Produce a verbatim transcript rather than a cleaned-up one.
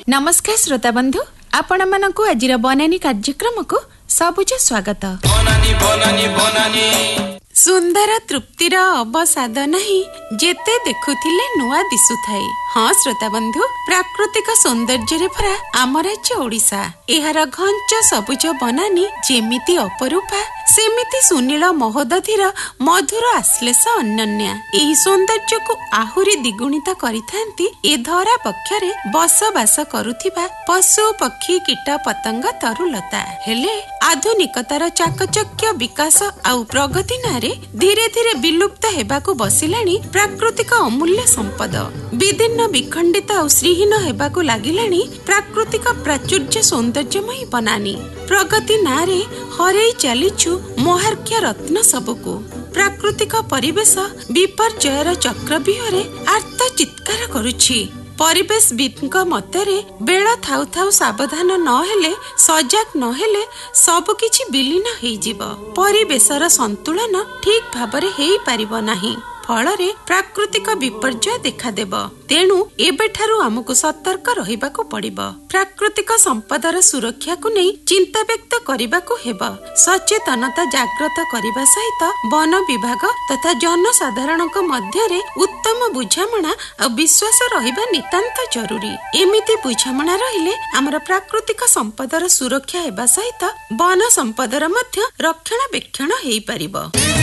नमस्कार श्रोता बंधु, आपण मानकु आजिर बनानी कार्यक्रम को सबुज स्वागत। बनानी बनानी बनानी सुंदर तृप्तिर अवसाद नहीं जेते देखुथिले नुआ दिसुथाई। हाँ श्रोता बंधु, प्राकृतिक सौंदर्य भरा आम राज्य ओडिशा एहार घंच सबुज बनानी जेमिति अपरूपा सेमिति सुनील महोदधिर मधुर आश्लेष अनन्या। एही सौंदर्य को आहुरी द्विगुणित करिथांती ए धरा पक्षरे बसवास करुथिबा पशु पक्षी कीट पतंग तरुलता। हेले आधुनिकतार चाकचक्य विकास आउ प्रगति नारे धीरे धीरे विलुप्त हेबाकु बसिलाणी प्राकृतिक अमूल्य संपद। विभिन्न विखंडित और श्रीहीन हेबाकु लागिलाणी प्राकृतिक प्राचुर्य सौंदर्यमयी बनानी। प्रगति नारे हरेई चलीछु महार्घ्य रत्न सबको। प्राकृतिक परिवेश विपर्जयर चक्रव्यूहरे आर्त चित्कार करुछि। परिवेशविदଙ୍କ मତରେ बेଳ थाउ थाउ सावधान न हेले सजग न हेले सब किछि विलीन हेइजिब। परिवेशर संतुलन ठीक भाबरे हेइ पारिबो नाही, फलरे प्राकृतिक विपर्जय देखा देब। तेणु एबेठारु आमको सतर्क रहिबाकू पड़िबो। प्राकृतिक संपदर सुरक्षा को नहीं चिंता व्यक्त करिबाकू हेब। सचेतनता जागृत करिबा सहित वन विभाग तथा जनसाधारणक मध्यरे उत्तम बुझामणा और विश्वास रहिबा नितांत जरूरी। एमिति बुझामणा रहिले आमर प्राकृतिक संपदर सुरक्षा हेबा सहित वन संपदर मध्य रक्षणाबेक्षण हेइ पारिबो।